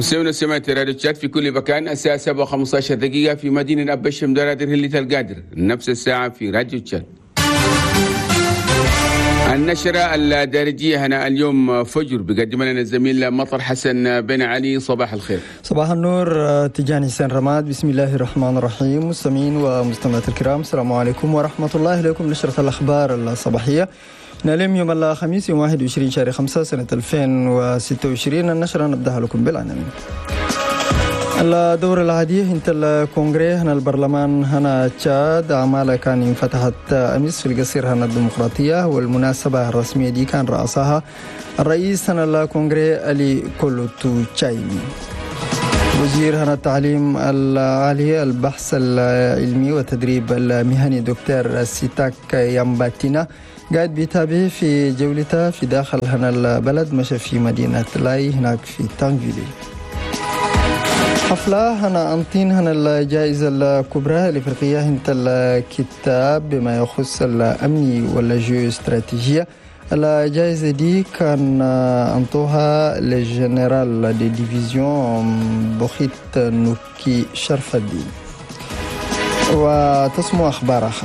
مستمعينا سمعت راديو تشات في كل مكان الساعة 7:15 دقيقة في مدينة أبا الشمدرة هلة القادر، نفس الساعة في راديو تشات. النشرة الدارجية هنا اليوم فجر بقدم لنا الزميل مطر حسن بن علي. صباح الخير. صباح النور تجاني حسين رماد. بسم الله الرحمن الرحيم. مستمعين ومستمعات الكرام، السلام عليكم ورحمة الله. إليكم نشرة الأخبار الصباحية نعلم يوم الخميس يوم 21 شهر 5 سنة 2026. النشرة نبدأها لكم بالعناوين. الدورة العادية انت الكونغري هنا البرلمان هنا تشاد أعمالها كان انفتحت أمس في القصير هنا الديمقراطية، والمناسبة الرسمية دي كان رأسها الرئيس هنا الكونغري ألي كولوتو تشايمي. وزير هنا التعليم العالي البحث العلمي والتدريب المهني دكتور سيتاك يامباتينا قاعد بيتابع في جولته في داخل هنا البلد، مشى في مدينة لاي هناك في تانغفيلي. حفلة هنا أنطين هنا الجائزة الكبرى الإفريقية هنت الكتاب بما يخص الأمن والجيو استراتيجية. الجائزة دي كان أنطوها للجنرال دي ديفيزيون بوخيت نوكي شرف الدين. وتسمو أخبار آخر.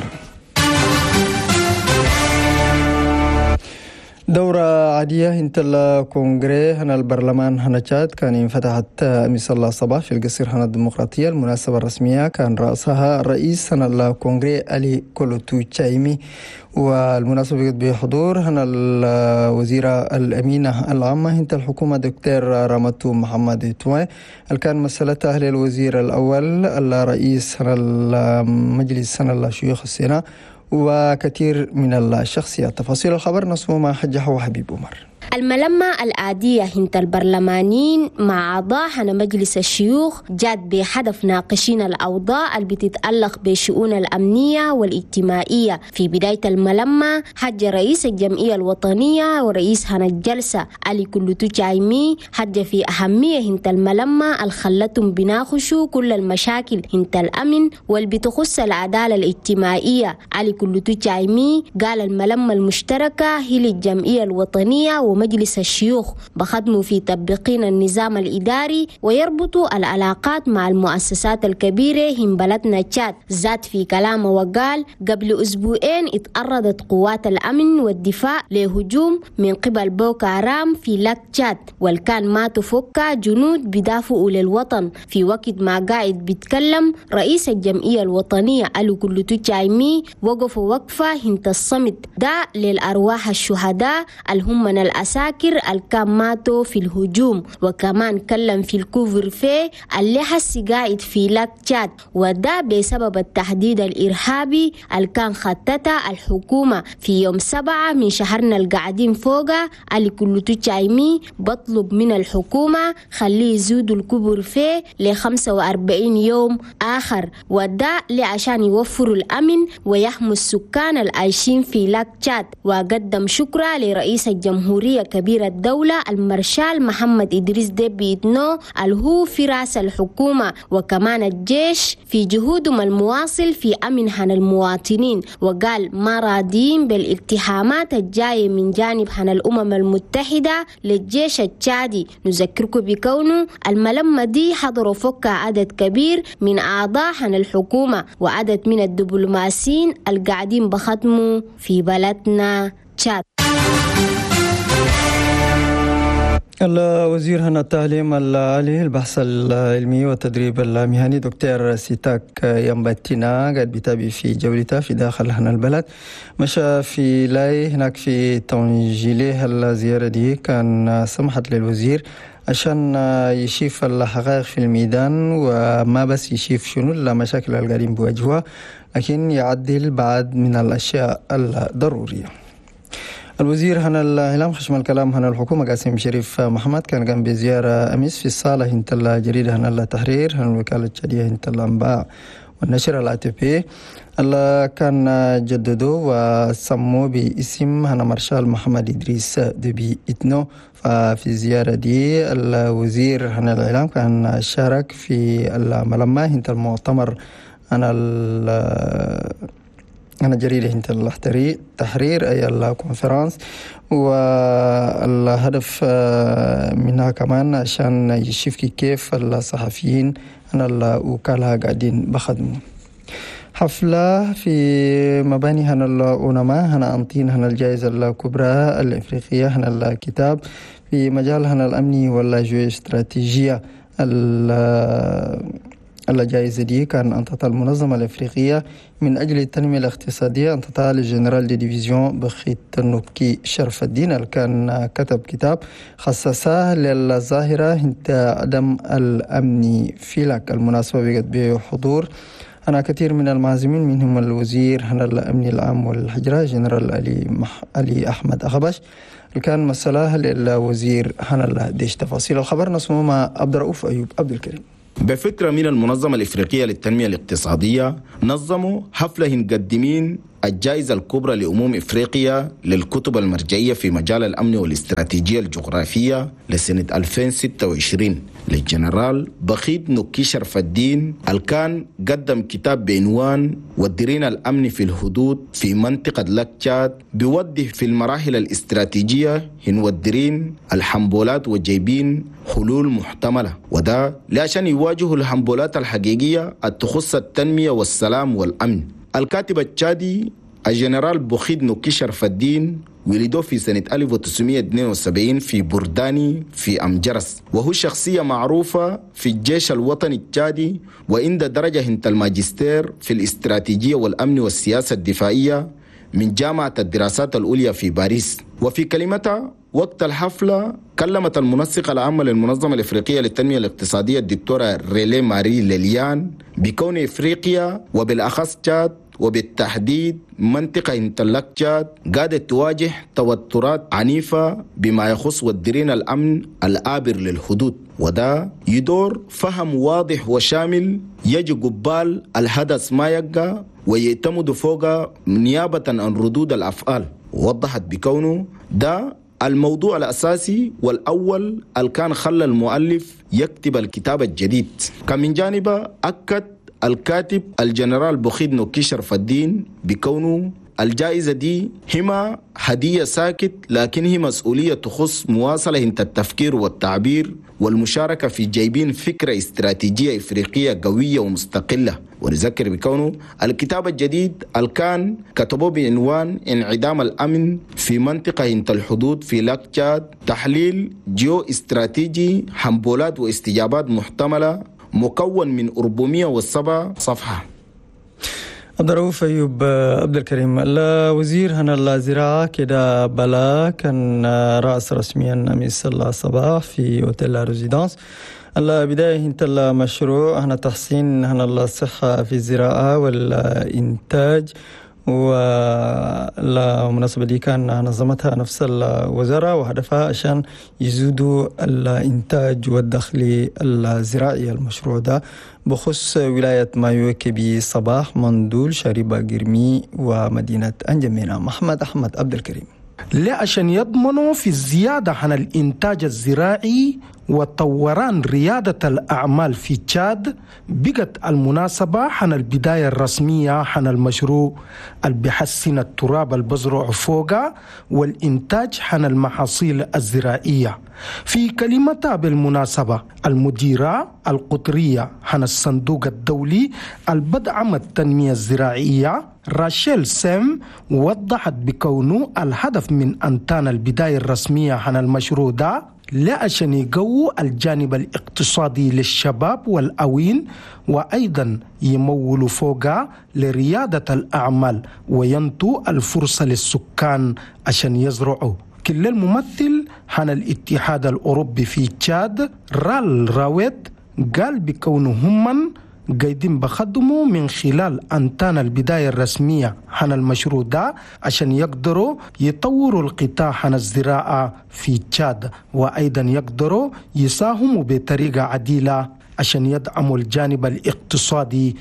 دورة عادية هنت الكونغري هنا البرلمان هنا تشاد كان انفتحت أمس الله الصباح في القصير هنا الديمقراطية. المناسبة الرسمية كان رأسها الرئيس هنا الكونغري ألي كولوتو تشايمي، والمناسبة بحضور هنا الوزيرة الأمينة العامة هنت الحكومة دكتور رامتو محمد توي، كان مسألة أهل الوزير الأول الرئيس هنا المجلس هنا الشيوخ السنة وكثير من الشخصيات. تفاصيل الخبر نسمع مع حجة وحبيب عمر. الملمة العادية هنت البرلمانيين مع أعضاء مجلس الشيوخ جات بهدف ناقشين الأوضاع اللي بتتعلق بالشؤون الأمنية والاجتماعية. في بداية الملمة حج رئيس الجمعية الوطنية ورئيس الجلسة ألي كولوتو تشايمي حج في أهمية هنت الملمة الخلتهم بناقشوا كل المشاكل هنت الأمن واللي بتخص العدالة الاجتماعية. ألي كولوتو تشايمي قال الملمة المشتركة هي للجمعية الوطنية ومجلس الشيوخ بخدموا في تطبيقين النظام الإداري ويربطوا العلاقات مع المؤسسات الكبيرة هم بلدنا تشاد. زاد في كلامه وقال قبل أسبوعين اتعرضت قوات الأمن والدفاع لهجوم من قبل بوكو هرام في لاك تشاد، والكان ما تفك جنود بدافعوا للوطن. في وقت ما قاعد بيتكلم رئيس الجمعية الوطنية ألي كولوتو تشايمي وقفوا وقفة هنت الصمت ده للأرواح الشهداء الهم من الأساكر الكام ماتوا في الهجوم، وكمان كلم في الكوفر في اللي حس قاعد في لاك تشاد وده بسبب التحديد الإرهابي الكان خطتها الحكومة في يوم 7 من شهرنا القاعدين فوقه. ألي كولوتو تشايمي بطلب من الحكومة خليه يزودوا الكوفر في ل 45 يوم آخر، وده عشان يوفروا الأمن ويحموا السكان العايشين في لاك تشاد. وقدم شكرا لرئيس الجمهورية كبير الدولة المارشال محمد إدريس ديبي إتنو الهو في رأس الحكومة وكمان الجيش في جهودهم المواصل في أمن عن المواطنين. وقال ما راضين بالاقتحامات الجاية من جانب عن الأمم المتحدة للجيش التشادي. نذكركم بكونه الملمة دي حضروا فوق عدد كبير من أعضاء عن الحكومة وعدد من الدبلوماسيين القاعدين بخدموا في بلدنا تشاد. الوزير هنا التعليم العالي البحث العلمي والتدريب المهني دكتور سيتاك يامباتينا قاعد بيتابع في جولته في داخل هنا البلد، مشى في لاي هناك في تونجيلي. الزيارة دي كان سمحت للوزير عشان يشوف الحقائق في الميدان، وما بس يشوف شنو المشاكل اللي قاعدين بيواجهوها لكن يعدل بعض من الأشياء الضرورية. الوزير هنا الإعلام خشم الكلام هنا الحكومة قاسم شريف محمد كان قام بزيارة أمس في الصالة هنت الجريدة هنا التحرير هنا الوكالة الشهرية هنت الأنباء والنشر العاطفي اللي كان جددوا وسموه باسم هنا مارشال محمد إدريس ديبي إتنو. ففي الزيارة دي الوزير هنا الإعلام كان شارك في الملمة هنت المؤتمر هنا أنا جريدة هنت التحرير أي الكونفرنس، والهدف منها كمان عشان يشوف كيف الصحفيين أنا الوكالة قاعدين بخدموا. حفلة في مباني هنا الأونما هنا أنطين هنا الجائزة الكبرى الإفريقية هنا الكتاب في مجال هنا الأمني والجيوستراتيجية. الجائزة دي كان أنطتها المنظمة الإفريقية من أجل التنمية الاقتصادية، أنطتها للجنرال دي ديفيزيون بخيت نوكي شرف الدين اللي كان كتب كتاب خصصها للظاهرة انت عدم الأمن في لك. المناسبة بقت بحضور أنا كثير من المعازمين منهم الوزير هنا الأمن العام والهجرة جنرال علي أحمد أخبش اللي كان مسألة للوزير هنا الديش. تفاصيل الخبر نسمع مع عبد الرؤوف أيوب عبد الكريم. بفكرة من المنظمة الإفريقية للتنمية الاقتصادية نظموا حفلة مقدمين الجائزة الكبرى لأمم إفريقيا للكتب المرجعية في مجال الأمن والاستراتيجية الجغرافية لسنة 2026 للجنرال بخيت نوكي شرف الدين الكان قدم كتاب بعنوان ودرين الأمن في الحدود في منطقة لاكتشاد، بيوضح في المراحل الاستراتيجية هنودرين الحنبولات وجايبين حلول محتملة، وده لعشان يواجهوا الحنبولات الحقيقية التخص التنمية والسلام والأمن. الكاتب التشادي الجنرال بخيت نوكي شرف الدين ولده في سنة 1972 في برداني في أمجرس، وهو شخصية معروفة في الجيش الوطني التشادي، وعند درجة هنت الماجستير في الاستراتيجية والأمن والسياسة الدفاعية من جامعة الدراسات العليا في باريس. وفي كلمتها وقت الحفلة كلمت المنسقة العامة للمنظمة الإفريقية للتنمية الاقتصادية الدكتورة ريلي ماري ليليان بكون إفريقيا وبالأخص تشاد وبالتحديد منطقة انتلاكتشاد قادة تواجه توترات عنيفة بما يخص ودرين الأمن الآبر للحدود، وده يدور فهم واضح وشامل يجي قبال الحدث ما يقع ويعتمد فوق نيابة عن ردود الأفعال. ووضحت بكونه ده الموضوع الأساسي والأول اللي كان خلى المؤلف يكتب الكتاب الجديد. كمن جانبه أكد الكاتب الجنرال بخيت نوكي شرف الدين بكونه الجائزة دي هما هدية ساكت، لكن هي مسؤولية تخص مواصلة انت التفكير والتعبير والمشاركة في جايبين فكرة استراتيجية إفريقية قوية ومستقلة. ونذكر بكونه الكتاب الجديد الكان كتبه بعنوان انعدام الأمن في منطقة انت الحدود في لاكتشاد، تحليل جيو استراتيجي حنبولات واستجابات محتملة، مكون من 407 صفحة. عبد الرؤوف أيوب عبد الكريم. الوزير هنا الزراعة كده بلا كان رأس رسميا أمس الصباح في أوتيل ريزيدانس. البداية هنت المشروع هنا تحسين هنا الصحة في الزراعة والإنتاج، والمناسبة دي كان نظمتها نفس الوزارة وهدفها عشان يزودوا الإنتاج والدخل الزراعي. المشروع ده بخص ولاية مايو كبي صباح مندول شريبة قرمي ومدينة أنجمينا. محمد أحمد عبد الكريم. لا عشان يضمنوا في الزيادة عن الإنتاج الزراعي وطوران ريادة الأعمال في تشاد، بقت المناسبة عن البداية الرسمية عن المشروع اللي بيحسن التراب البزرع فوقه والإنتاج عن المحاصيل الزراعية. في كلمتها بالمناسبة المديرة القطرية عن الصندوق الدولي البدعم التنمية الزراعية راشيل سيم وضحت بكونه الهدف من أنتان البداية الرسمية عن المشروع ده لعشان يقووا الجانب الاقتصادي للشباب والأوين، وأيضا يمولوا فوقها لريادة الأعمال وينتوا الفرصة للسكان عشان يزرعوا. كل الممثل عن الاتحاد الأوروبي في تشاد رال راويت قال بكونه هم قايدين بخدموا من خلال أنتان البداية الرسمية عن المشروع ده عشان يقدروا يطوروا القطاع عن الزراعة في تشاد، وأيضا يقدروا يساهموا بطريقة عديلة عشان يدعموا الجانب الاقتصادي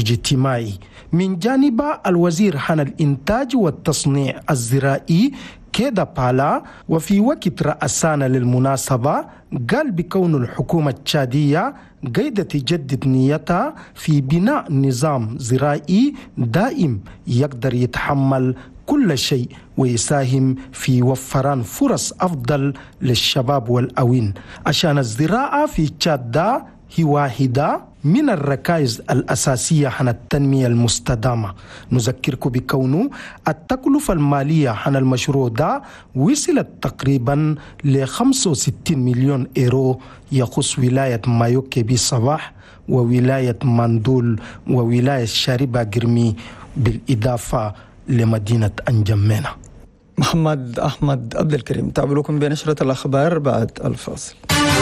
والاجتماعي. من جانب الوزير عن الإنتاج والتصنيع الزراعي كيدا بالا. وفي وقت رأسانا للمناسبة قال بكون الحكومة التشادية قيدة تجدد نيتها في بناء نظام زراعي دائم يقدر يتحمل كل شيء ويساهم في وفران فرص أفضل للشباب والأوين، عشان الزراعة في تشاد دا هي واحدة من الركائز الأساسية عن التنمية المستدامة. نذكركم بكونه التكلفة المالية عن المشروع ده وصلت تقريبا ل 65 مليون إيرو، يخص ولاية مايوكي بالصباح وولاية ماندول وولاية شاربة جرمي بالإضافة لمدينة أنجمينا. محمد أحمد عبد الكريم، تابعوكم بنشرة الأخبار بعد الفاصل.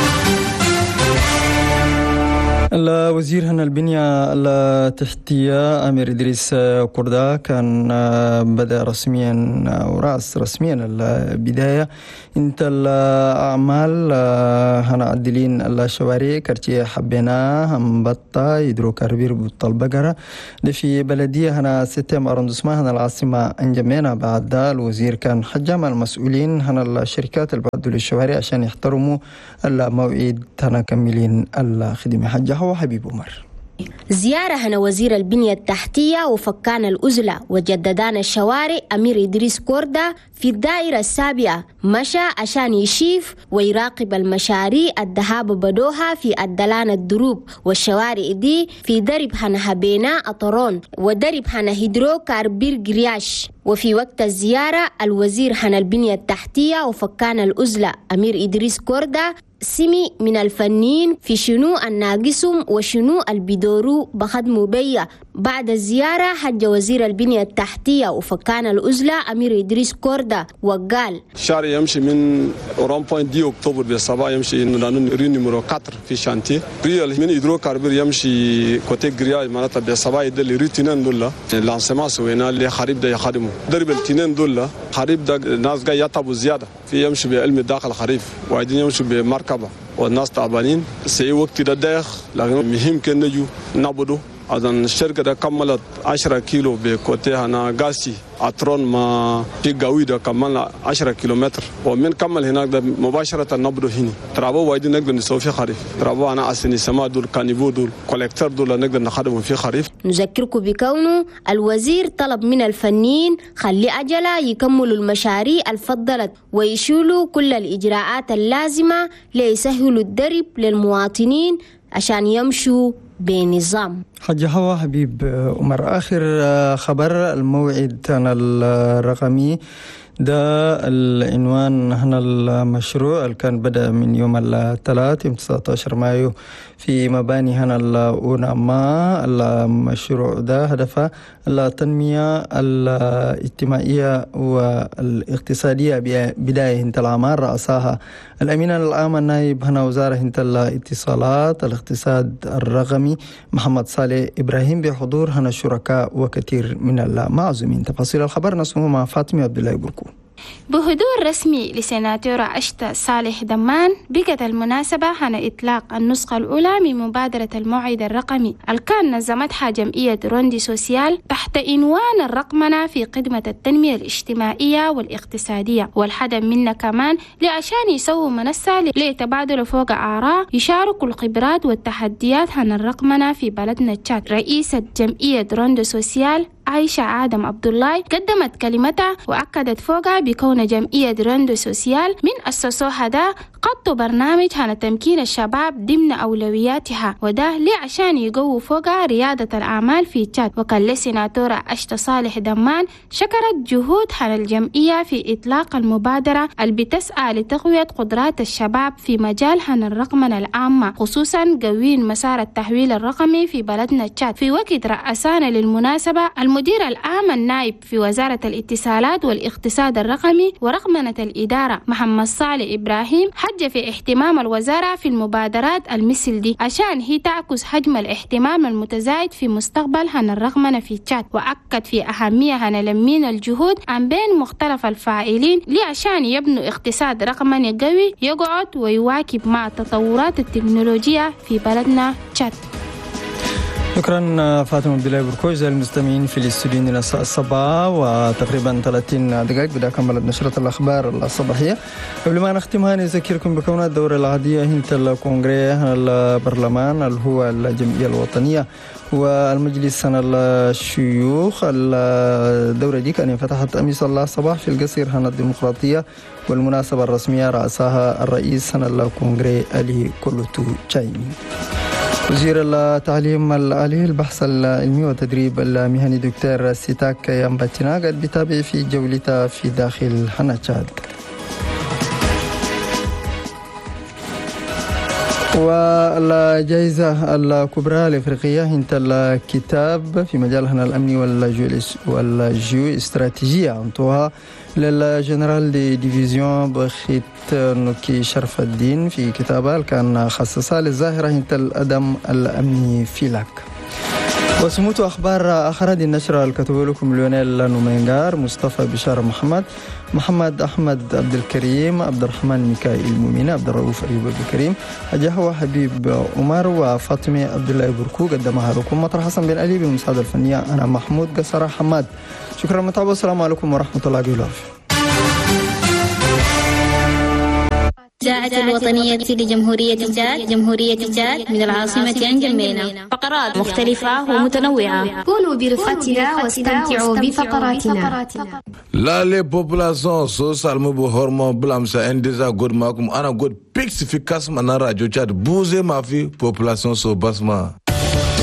الوزير هنا البنية التحتية أمير إدريس كوردا كان بدأ رسميا أو رأس رسميا البداية انت الأعمال هنا عدلين الشوارع كارتيه حبينا هم بطة يدرو كاربير بطل بقرة في بلدية هنا ستم أرندسما هنا العاصمة أنجمينا. بعد الوزير كان حجم المسؤولين هنا الشركات اللي بعدوا للشوارع عشان يحترموا الموعد هنا كملين الخدمة. حجة هو حبيب عمر. زيارة هنا وزير البنية التحتية وفكان الأزلة وجددان الشوارع أمير إدريس كوردا في الدائرة السابعة، مشى عشان يشيف ويراقب المشاريع الذهاب بدوها في الدلان الدروب والشوارع دي في درب هنا هبينا أطرون ودرب هنا هيدرو كاربير جرياش. وفي وقت الزيارة الوزير هنا البنية التحتية وفكان الأزلة أمير إدريس كوردا سمي من الفنيين في شنو الناقصهم وشنو البدورو بخدموا بيا. بعد الزيارة حج وزير البنية التحتية وفكان الأزلة أمير إدريس كوردا وقال الشارع يمشي من رامبوين دي أكتوبر بالصباح يمشي ري نمرو 4 في شانتي ريال من إدرو كاربير يمشي كوتي جرياج معناتها بالصباح يدل ري تنين دولا لانسما سوينا اللي خريب ده يخدموا درب التنين دولا خريب ده الناس جاي يطبوا زيادة في يمشي بعلم الداخل خريف وعايزين يمشي بمركبة والناس تعبانين سي وقت ده داخل لكن مهم كان نجو نعبدو. أذن الشركة ده كملت 10 كيلو بكوتها أنا غاسي أترون ما في قوي ده كمل 10 كيلومتر ومن كمل هناك ده مباشرة نبدو هنا ترابو وايد نقدر نسوي في خريف ترابو أنا أسني سما دول كانيبو دول كولكتر دول نقدر نخدمهم في خريف. نذكركم بكونه الوزير طلب من الفنيين خلي أجلا يكملوا المشاريع الفضلت ويشيلوا كل الإجراءات اللازمة ليسهلوا الدرب للمواطنين عشان يمشوا بنظام. حاج هوا حبيب عمر. آخر خبر الموعد الرقمي ده العنوان هنا المشروع اللي كان بدأ من يوم الثلاث يوم 19 مايو في مباني هنا الأوناما. المشروع ده هدفه التنمية الاجتماعية والاقتصادية بداية هنت العمار. رأسها الأمين العام النائب هنا وزارة هنت الاتصالات الاقتصاد الرقمي محمد صالح إبراهيم بحضور هنا الشركاء وكثير من المعزومين. تفاصيل الخبر نسمه مع فاطمة عبد الله بركو. بحضور رسمي لسيناتورة أشتا صالح دمان بقت المناسبة عن إطلاق النسخة الأولى من مبادرة الموعد الرقمي الكان نظمتها جمعية روندي سوسيال تحت عنوان الرقمنة في خدمة التنمية الاجتماعية والاقتصادية، والهدف منها كمان لعشان يسووا منصة لتبادل فوق آراء يشاركوا الخبرات والتحديات عن الرقمنة في بلدنا تشاد. رئيسة جمعية روندي سوسيال عائشة آدم عبد الله قدمت كلمتها وأكدت فوقها بكون جمعية روندو سوسيال من أسسوها ده قطوا برنامج عن تمكين الشباب ضمن أولوياتها، وده لعشان يقووا فوقها ريادة الأعمال في تشاد. وكان لسيناتورة أشتا صالح دمان شكرت جهود عن الجمعية في إطلاق المبادرة اللي بتسعى لتقوية قدرات الشباب في مجال عن الرقمنة العامة، خصوصا قوين مسار التحويل الرقمي في بلدنا تشاد. في وقت رأسانا للمناسبة المدير العام النائب في وزارة الاتصالات والاقتصاد الرقمي ورقمنة الإدارة محمد صالح إبراهيم حج في اهتمام الوزارة في المبادرات المثل دي عشان هي تعكس حجم الاهتمام المتزايد في مستقبل عن الرقمنة في تشاد، وأكد في أهمية عن لمين الجهود عن بين مختلف الفاعلين لعشان يبنوا اقتصاد رقمني قوي يقعد ويواكب مع تطورات التكنولوجيا في بلدنا تشاد. شكرا فاطمة عبد الله بركوز. المستمعين في الاستوديو إلى الساعة 7 وتقريبا 30 دقائق بدأ كملت نشرة الأخبار الصباحية. قبل ما نختمها نذكركم بكون الدورة العادية هنت الكونغري البرلمان اللي هو الجمعية الوطنية والمجلس الشيوخ. الدورة دي كان انفتحت أمس الله الصباح في القصر هنا الديمقراطية، والمناسبة الرسمية رأسها الرئيس هنا الكونغري علي كولوتو تشايني. وزير التعليم العالي البحث العلمي والتدريب المهني دكتور سيتاك يامباتينا قد بيتابع في جولته في داخل تشاد. والجائزة الكبرى الإفريقية هنت الكتاب في مجال الأمني والجيو استراتيجية أنتوها للجنرال دي ديفيزيون بخيت نوكي شرف الدين في كتابه كان خصصها للظاهرة هنت الأدم الأمني في لك. وسموت أخبار آخر دي النشرة الكتب لكم ليونيل نومينغار، مصطفى بشار محمد أحمد عبد الكريم، عبد الرحمن ميكائيل مؤمنة، عبد الرؤوف أيوب عبد الكريم، أجاهو حبيب عمر، وفاطمة عبد الله بركو. قدمها لكم مطر حسن بن علي بالمساعدة الفنية أنا محمود قصر حماد. شكرا متابعة والسلام عليكم ورحمة الله وبركاته. إذاعة الوطنية لجمهورية تشاد من العاصمة أنجمينا. فقرات مختلفة ومتنوعة. كونوا برفقتنا واستمتعوا بفقراتنا. لا لي بوبولاسيون سوسال مبو هرمون بلامسا انديزا غود ماكم انا غود بيكس في كاسم انا راديو تشاد بوزي ما في بوبولاسيون سو باسما